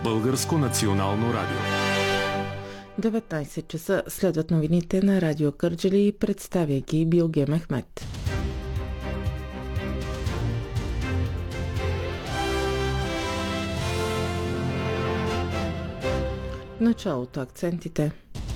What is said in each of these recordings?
Българско национално радио. 19 часа следват новините на Радио Кърджали и представя ги Билге Мехмет. Началото акцентите.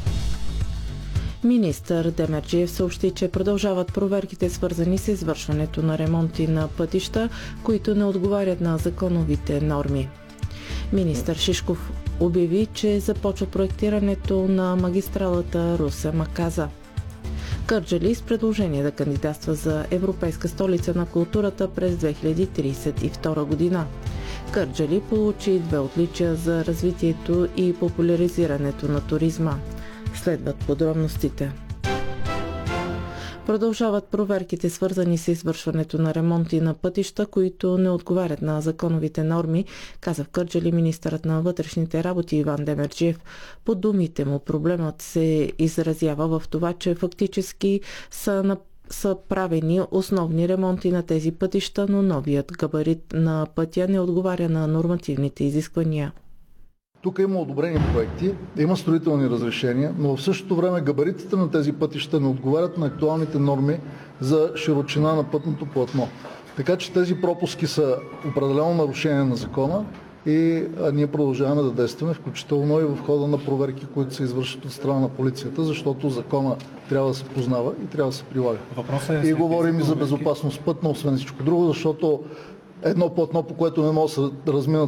Министър Демерджиев съобщи, че продължават проверките, свързани с извършването на ремонти на пътища, които не отговарят на законовите норми. Министър Шишков обяви, че започва проектирането на магистралата Русе-Маказа. Кърджали с предложение да кандидатства за Европейска столица на културата през 2032 година. Кърджали получи 2 отличия за развитието и популяризирането на туризма. Следват подробностите. Продължават проверките, свързани с извършването на ремонти на пътища, които не отговарят на законовите норми, каза в Кърджали министърът на вътрешните работи Иван Демерджиев. По думите му, проблемът се изразява в това, че фактически са правени основни ремонти на тези пътища, но новият габарит на пътя не отговаря на нормативните изисквания. Тук има одобрени проекти, има строителни разрешения, но в същото време габаритите на тези пътища не отговарят на актуалните норми за широчина на пътното платно. Така че тези пропуски са определено нарушение на закона и ние продължаваме да действаме, включително и в хода на проверки, които се извършват от страна на полицията, защото закона трябва да се познава и трябва да се прилага. И говорим и за безопасност пътна, освен всичко друго, защото едно платно, по което не може да се разминат